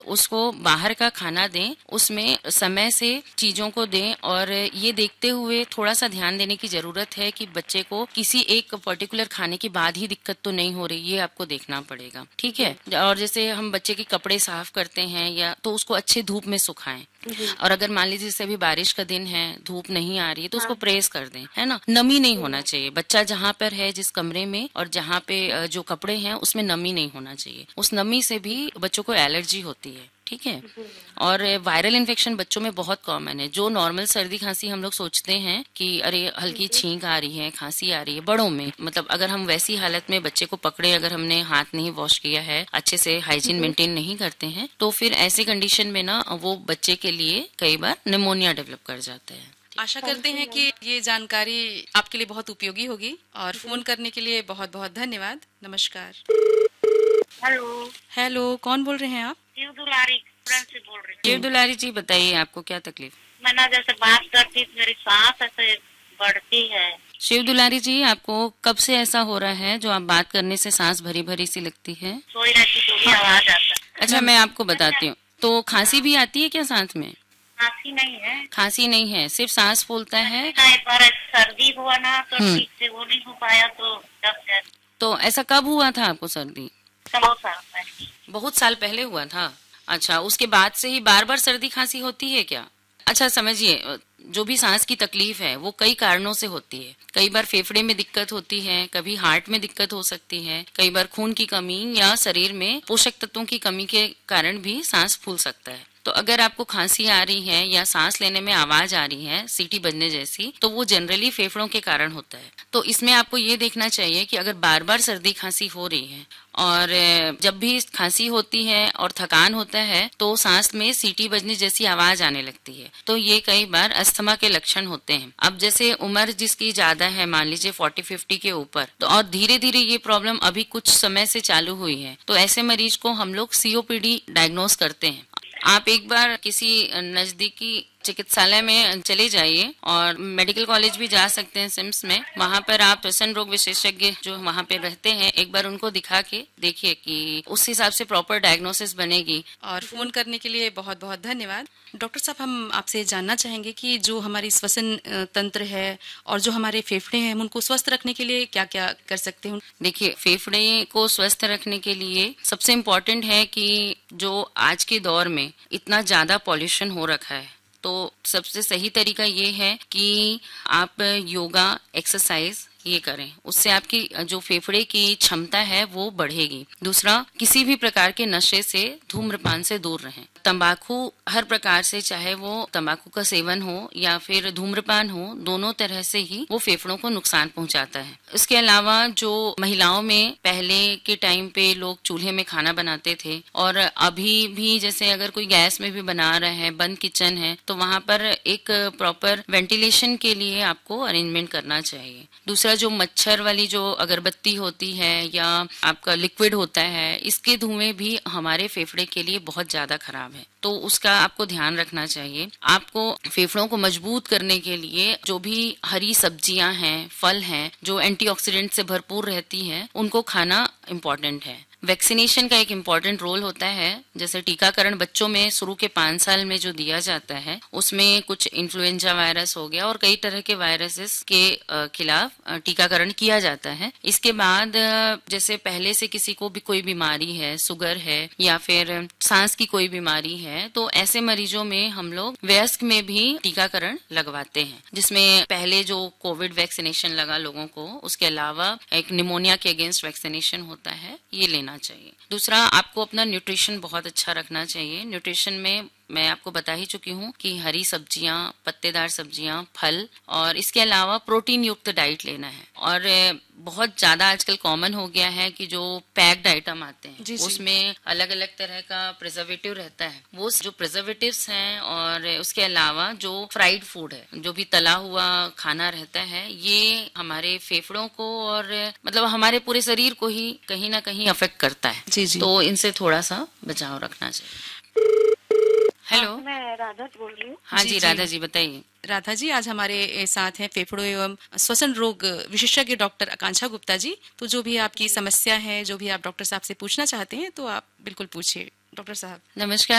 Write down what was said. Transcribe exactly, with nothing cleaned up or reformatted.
उसको बाहर का खाना दें, उसमें समय से चीजों को दें और ये देखते हुए थोड़ा सा ध्यान देने की जरूरत है कि बच्चे को किसी एक पर्टिकुलर खाने के बाद ही दिक्कत तो नहीं हो रही, ये आपको देखना पड़ेगा। ठीक है। और जैसे हम बच्चे के कपड़े साफ करते हैं या तो उसको अच्छे धूप में सुखाएं, और अगर मान लीजिए जैसे अभी बारिश का दिन है, धूप नहीं आ रही है, तो उसको प्रेस कर दें, है ना। नमी नहीं होना चाहिए, बच्चा जहाँ पर है जिस कमरे में और जहाँ पे जो कपड़े हैं उसमें नमी नहीं होना चाहिए। उस नमी से भी बच्चों को एलर्जी होती है। ठीक है। और वायरल इन्फेक्शन बच्चों में बहुत कॉमन है। जो नॉर्मल सर्दी खांसी हम लोग सोचते हैं कि अरे हल्की छींक आ रही है, खांसी आ रही है, बड़ों में मतलब अगर हम वैसी हालत में बच्चे को पकड़े, अगर हमने हाथ नहीं वॉश किया है, अच्छे से हाइजीन मेंटेन नहीं करते हैं, तो फिर ऐसी कंडीशन में ना वो बच्चे के लिए कई बार निमोनिया डेवलप कर जाता है। आशा करते हैं कि ये जानकारी आपके लिए बहुत उपयोगी होगी और फोन करने के लिए बहुत बहुत धन्यवाद। नमस्कार। हेलो। हेलो, कौन बोल रहे हैं आप? शिव दुलारी से बोल रही हूँ। शिव दुलारी जी, बताइए आपको क्या तकलीफ? मैं ना जैसे बात करती मेरी सांस ऐसे बढ़ती है। शिव दुलारी जी, आपको कब से ऐसा हो रहा है जो आप बात करने से सांस भरी भरी सी लगती है? सोई रहती तो भी आवाज आता है। अच्छा, मैं आपको बताती हूँ। तो खांसी भी आती है क्या साथ में? खांसी नहीं है। खांसी नहीं है, सिर्फ सांस फूलता है। एक बार सर्दी हुआ ना तो ठीक से वो नहीं हो पाया, तो जब तो ऐसा कब हुआ था आपको सर्दी? बहुत साल पहले। बहुत साल पहले हुआ था। अच्छा, उसके बाद से ही बार बार सर्दी खांसी होती है क्या? अच्छा, समझिए, जो भी सांस की तकलीफ है वो कई कारणों से होती है। कई बार फेफड़े में दिक्कत होती है, कभी हार्ट में दिक्कत हो सकती है, कई बार खून की कमी या शरीर में पोषक तत्वों की कमी के कारण भी सांस फूल सकता है। तो अगर आपको खांसी आ रही है या सांस लेने में आवाज आ रही है सीटी बजने जैसी, तो वो जनरली फेफड़ों के कारण होता है। तो इसमें आपको ये देखना चाहिए कि अगर बार बार सर्दी खांसी हो रही है और जब भी खांसी होती है और थकान होता है तो सांस में सीटी बजने जैसी आवाज आने लगती है, तो ये कई बार अस्थमा के लक्षण होते हैं। अब जैसे उम्र जिसकी ज्यादा है, मान लीजिए फोर्टी फिफ्टी के ऊपर, तो और धीरे धीरे ये प्रॉब्लम अभी कुछ समय से चालू हुई है, तो ऐसे मरीज को हम लोग सीओपीडी डायग्नोस करते हैं। आप एक बार किसी नजदीकी चिकित्सालय में चले जाइए और मेडिकल कॉलेज भी जा सकते हैं सिम्स में। वहाँ पर आप श्वसन रोग विशेषज्ञ जो वहाँ पे रहते हैं, एक बार उनको दिखा के देखिए कि उस हिसाब से प्रॉपर डायग्नोसिस बनेगी। और फोन करने के लिए बहुत बहुत धन्यवाद। डॉक्टर साहब, हम आपसे जानना चाहेंगे कि जो हमारी श्वसन तंत्र है और जो हमारे फेफड़े हैं, उनको स्वस्थ रखने के लिए क्या क्या कर सकते हैं? देखिए, फेफड़े को स्वस्थ रखने के लिए सबसे इम्पोर्टेंट है कि जो आज के दौर में इतना ज्यादा पॉल्यूशन हो रखा है, तो सबसे सही तरीका ये है कि आप योगा, एक्सरसाइज ये करें। उससे आपकी जो फेफड़े की क्षमता है वो बढ़ेगी। दूसरा, किसी भी प्रकार के नशे से, धूम्रपान से दूर रहें। तंबाकू हर प्रकार से, चाहे वो तंबाकू का सेवन हो या फिर धूम्रपान हो, दोनों तरह से ही वो फेफड़ों को नुकसान पहुंचाता है। इसके अलावा जो महिलाओं में पहले के टाइम पे लोग चूल्हे में खाना बनाते थे और अभी भी जैसे अगर कोई गैस में भी बना रहा है, बंद किचन है, तो वहाँ पर एक प्रॉपर वेंटिलेशन के लिए आपको अरेंजमेंट करना चाहिए। दूसरा, जो मच्छर वाली जो अगरबत्ती होती है या आपका लिक्विड होता है, इसके धुएं भी हमारे फेफड़े के लिए बहुत ज्यादा खराब है, तो उसका आपको ध्यान रखना चाहिए। आपको फेफड़ों को मजबूत करने के लिए जो भी हरी सब्जियां हैं, फल हैं, जो एंटीऑक्सीडेंट से भरपूर रहती हैं, उनको खाना इम्पोर्टेंट है। वैक्सीनेशन का एक इम्पॉर्टेंट रोल होता है। जैसे टीकाकरण बच्चों में शुरू के पांच साल में जो दिया जाता है, उसमें कुछ इन्फ्लुएंजा वायरस हो गया और कई तरह के वायरसेस के खिलाफ टीकाकरण किया जाता है। इसके बाद जैसे पहले से किसी को भी कोई बीमारी है, शुगर है या फिर सांस की कोई बीमारी है, तो ऐसे मरीजों में हम लोग वयस्क में भी टीकाकरण लगवाते हैं, जिसमें पहले जो कोविड वैक्सीनेशन लगा लोगों को, उसके अलावा एक निमोनिया के अगेंस्ट वैक्सीनेशन होता है, ये लेना चाहिए। दूसरा, आपको अपना न्यूट्रिशन बहुत अच्छा रखना चाहिए। न्यूट्रिशन में मैं आपको बता ही चुकी हूँ कि हरी सब्जियां, पत्तेदार सब्जियां, फल और इसके अलावा प्रोटीन युक्त डाइट लेना है। और बहुत ज्यादा आजकल कॉमन हो गया है कि जो पैक्ड आइटम आते हैं जी जी। उसमें अलग अलग तरह का प्रिजर्वेटिव रहता है। वो जो प्रिजर्वेटिव्स हैं और उसके अलावा जो फ्राइड फूड है, जो भी तला हुआ खाना रहता है, ये हमारे फेफड़ों को और मतलब हमारे पूरे शरीर को ही कहीं ना कहीं अफेक्ट करता है जी जी। तो इनसे थोड़ा सा बचाव रखना चाहिए। हेलो, मैं राधा बोल रही हूँ। हाँ जी, जी राधा जी, बताइए। राधा जी, आज हमारे साथ हैं फेफड़ों एवं श्वसन रोग विशेषज्ञ डॉक्टर आकांक्षा गुप्ता जी। तो जो भी आपकी समस्या है, जो भी आप डॉक्टर साहब से पूछना चाहते हैं, तो आप बिल्कुल पूछिए। डॉक्टर साहब? नमस्कार